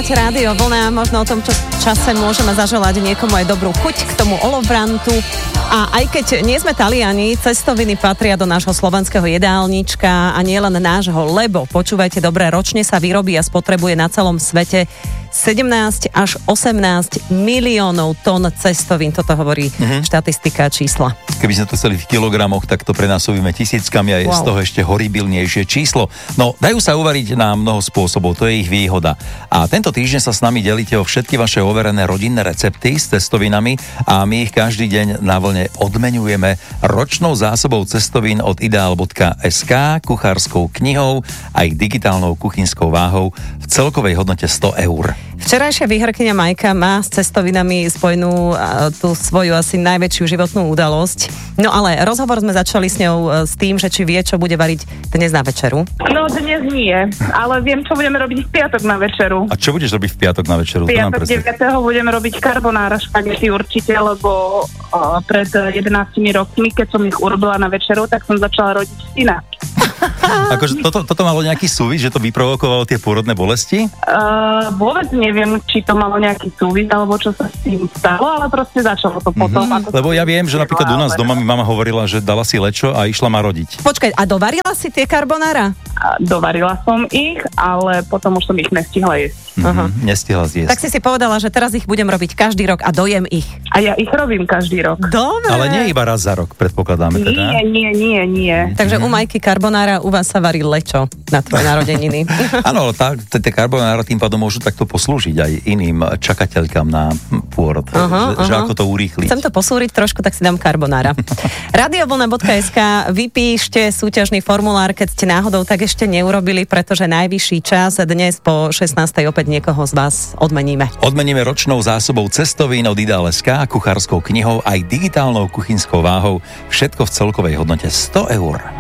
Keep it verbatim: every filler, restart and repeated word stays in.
Počúvate Rádio Vlna, možno o tom čo čase môžeme zaželať niekomu aj dobrú chuť k tomu olovrantu. A aj keď nie sme Taliani, cestoviny patria do nášho slovenského jedálnička a nie len nášho, lebo počúvajte dobre, ročne sa vyrobí a spotrebuje na celom svete sedemnásť až osemnásť miliónov tón cestovín. Toto hovorí mm-hmm. štatistika a čísla. Keby sme to chceli v kilogramoch, tak to prenásobíme tisíckami a je wow. z toho ešte horibilnejšie číslo. No, dajú sa uvariť na mnoho spôsobov, to je ich výhoda. A tento týždeň sa s nami delíte o všetky vaše overené rodinné recepty s cestovinami a my ich každý deň na vlne odmenujeme ročnou zásobou cestovín od ideál bodka es ká, kuchárskou knihou a ich digitálnou kuchynskou váhou v celkovej hodnote sto eur. Včerajšia výherkyňa Majka má s cestovinami spojenú tú svoju asi najväčšiu životnú udalosť. No ale rozhovor sme začali s ňou s tým, že či vie, čo bude variť dnes na večeru. No dnes nie, ale viem, čo budeme robiť v piatok na večeru. A čo budeš robiť v piatok na večeru? V piatok deviateho budeme robiť carbonara špagety určite, lebo o, pred jedenástimi rokmi, keď som ich urobila na večeru, tak som začala rodiť syna. Akože toto, toto malo nejaký súvis, že to vyprovokovalo tie pôrodné bolesti? Uh, vôbec neviem, či to malo nejaký súvis, alebo čo sa s tým stalo, ale proste začalo to potom. Mm-hmm. Lebo ja viem, že napríklad u nás doma mi mama hovorila, že dala si lečo a išla ma rodiť. Počkaj, a dovarila si tie carbonara? A dovarila som ich, ale potom už som ich nestihla jesť. Mm-hmm. Nestihla zjesť. Tak si si povedala, že teraz ich budem robiť každý rok a dojem ich. A ja ich robím každý rok. Dobre. Ale nie iba raz za rok, predpokladáme teda. Nie, nie, nie, nie. Takže u Majky carbonara, u vás sa varí lečo na tvoje narodeniny. Áno, ale tá, tie carbonara tým pádom môžu takto poslúžiť aj iným čakateľkám na pôrod. Uh-huh, že, uh-huh. že ako to urýchliť. Chcem to posúriť trošku, tak si dám carbonara. radiovlna bodka es ká, vypíšte súťažný formulár, keď ste náhodou tak ešte neurobili, pretože najvyšší čas dnes po šestnástej opäť niekoho z vás odmeníme. Odmeníme ročnou zásobou cestovín od ideál bodka es ká, kuchárskou knihou aj digitálnou kuchynskou váhou. Všetko v celkovej hodnote sto eur.